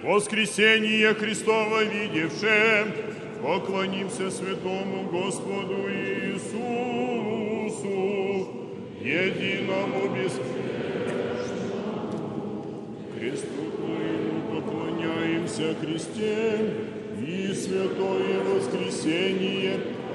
воскресение Христово видевшем, поклонимся святому Господу Иисусу, единому бесконечному. Кресту Твоему поклоняемся, Христе, и святое воскресение